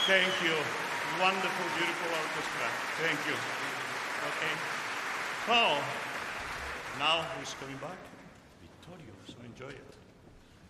Thank you. Wonderful, beautiful orchestra. Thank you. Okay. So, now who's coming back? Vittorio, so enjoy it.